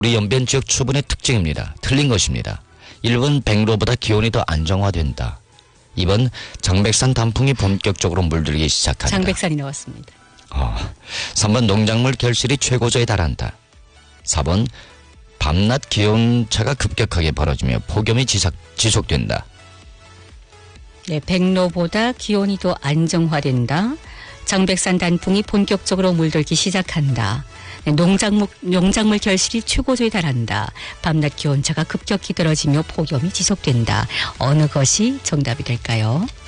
우리 연변 지역 추분의 특징입니다. 틀린 것입니다. 1번 백로보다 기온이 더 안정화된다. 2번 장백산 단풍이 본격적으로 물들기 시작한다. 장백산이 나왔습니다. 3번 농작물 결실이 최고조에 달한다. 4번 밤낮 기온차가 급격하게 벌어지며 폭염이 지속된다. 네, 백로보다 기온이 더 안정화된다. 장백산 단풍이 본격적으로 물들기 시작한다. 네, 농작물 결실이 최고조에 달한다. 밤낮 기온차가 급격히 떨어지며 폭염이 지속된다. 어느 것이 정답이 될까요?